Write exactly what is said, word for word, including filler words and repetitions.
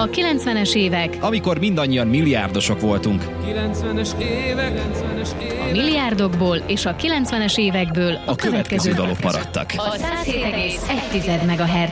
A kilencvenes évek, amikor mindannyian milliárdosok voltunk. kilencvenes évek, kilencvenes évek. A milliárdokból és a kilencvenes évekből A következő dalok maradtak. A száz hét egész egy MHz